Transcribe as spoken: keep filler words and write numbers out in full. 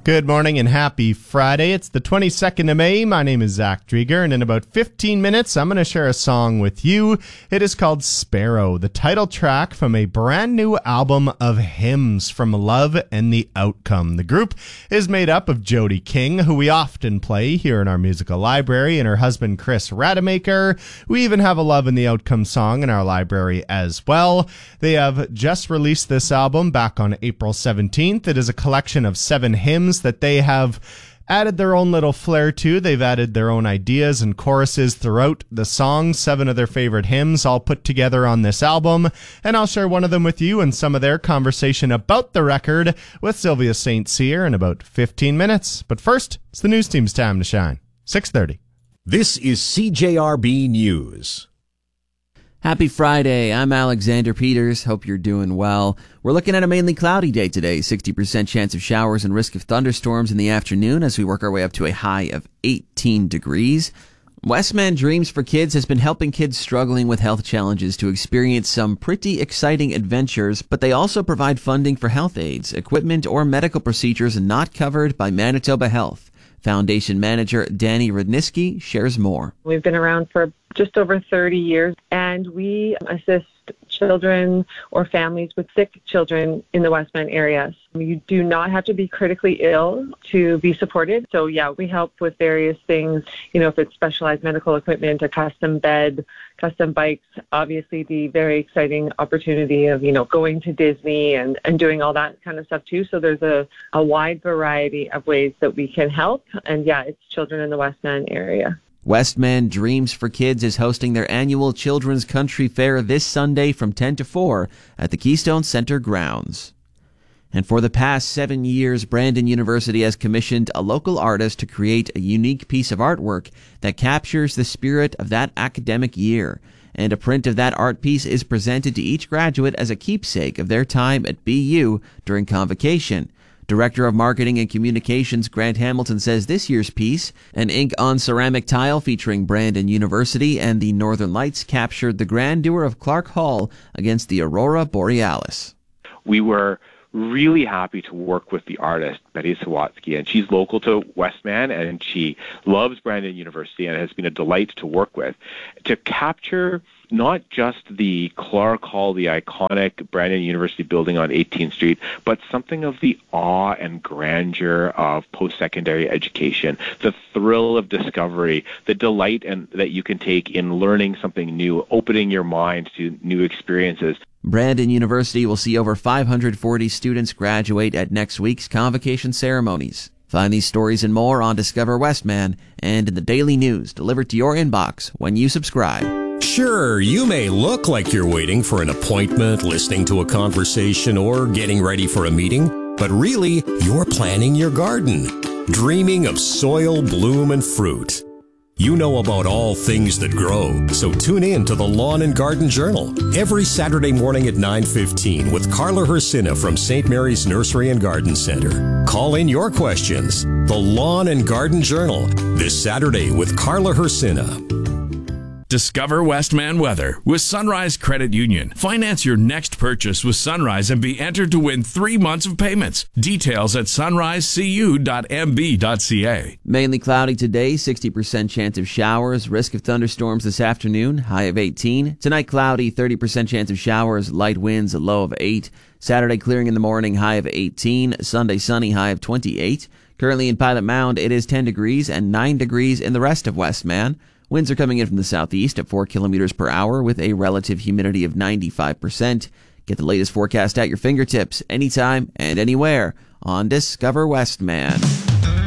Good morning and happy Friday. It's the twenty-second of May. My name is Zach Drieger, and in about fifteen minutes, I'm going to share a song with you. It is called Sparrow, the title track from a brand new album of hymns from Love and the Outcome. The group is made up of Jody King, who we often play here in our musical library, and her husband, Chris Rademacher. We even have a Love and the Outcome song in our library as well. They have just released this album back on April seventeenth. It is a collection of seven hymns that they have added their own little flair to. They've added their own ideas and choruses throughout the songs, seven of their favorite hymns all put together on this album, and I'll share one of them with you and some of their conversation about the record with Sylvia Saint Cyr in about fifteen minutes. But first, it's the news team's time to shine. six thirty. This is C J R B News. Happy Friday. I'm Alexander Peters. Hope you're doing well. We're looking at a mainly cloudy day today. sixty percent chance of showers and risk of thunderstorms in the afternoon as we work our way up to a high of eighteen degrees. Westman Dreams for Kids has been helping kids struggling with health challenges to experience some pretty exciting adventures, but they also provide funding for health aids, equipment, or medical procedures not covered by Manitoba Health. Foundation manager Danny Rudniski shares more. We've been around for just over thirty years, and we assist children or families with sick children in the Westman area. You do not have to be critically ill to be supported. So yeah, we help with various things, you know, if it's specialized medical equipment, a custom bed, custom bikes, obviously the very exciting opportunity of, you know, going to Disney and, and doing all that kind of stuff too. So there's a, a wide variety of ways that we can help. And yeah, it's children in the Westman area. Westman Dreams for Kids is hosting their annual Children's Country Fair this Sunday from ten to four at the Keystone Center grounds. And for the past seven years, Brandon University has commissioned a local artist to create a unique piece of artwork that captures the spirit of that academic year. And a print of that art piece is presented to each graduate as a keepsake of their time at B U during convocation. Director of Marketing and Communications Grant Hamilton says this year's piece, an ink-on-ceramic tile featuring Brandon University and the Northern Lights, captured the grandeur of Clark Hall against the Aurora Borealis. We were really happy to work with the artist, Betty Sawatsky, and she's local to Westman, and she loves Brandon University, and it has been a delight to work with, to capture not just the Clark Hall, the iconic Brandon University building on eighteenth Street, but something of the awe and grandeur of post-secondary education, the thrill of discovery, the delight and that you can take in learning something new, opening your mind to new experiences. Brandon University will see over five hundred forty students graduate at next week's convocation ceremonies. Find these stories and more on Discover Westman and in the daily news delivered to your inbox when you subscribe. Sure, you may look like you're waiting for an appointment, listening to a conversation, or getting ready for a meeting, but really, you're planning your garden, dreaming of soil, bloom, and fruit. You know about all things that grow, so tune in to the Lawn and Garden Journal every Saturday morning at nine fifteen with Carla Hersina from Saint Mary's Nursery and Garden Center. Call in your questions. The Lawn and Garden Journal, this Saturday with Carla Hersina. Discover Westman weather with Sunrise Credit Union. Finance your next purchase with Sunrise and be entered to win three months of payments. Details at sunrise c u dot m b dot c a. Mainly cloudy today, sixty percent chance of showers, risk of thunderstorms this afternoon, high of eighteen. Tonight cloudy, thirty percent chance of showers, light winds, a low of eight. Saturday clearing in the morning, high of eighteen. Sunday sunny, high of twenty-eight. Currently in Pilot Mound, it is ten degrees and nine degrees in the rest of Westman. Winds are coming in from the southeast at four kilometers per hour with a relative humidity of ninety-five percent. Get the latest forecast at your fingertips anytime and anywhere on Discover Westman.